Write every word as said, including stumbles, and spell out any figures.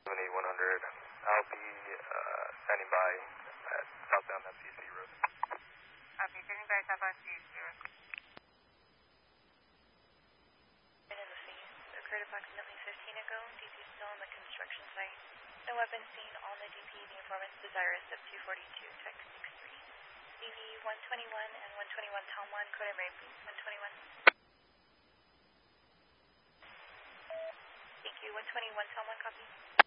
seventy one hundred. I'll be uh, standing by at southbound F C C Road. Copy, standing by southbound F C C Road. In the scene occurred approximately fifteen ago. D P still on the construction site. No weapon seen on the D P. The informant's desirous of two forty-two, text six three. C V one twenty-one and one twenty-one Tom one, code and rate please. one twenty-one. Thank you. one twenty-one Tom one, copy.